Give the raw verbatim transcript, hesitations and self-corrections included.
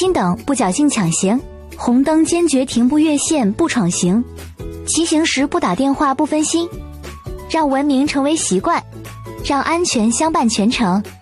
心等不侥幸抢行，红灯坚决停不越线不闯行，骑行时不打电话不分心，让文明成为习惯，让安全相伴全程。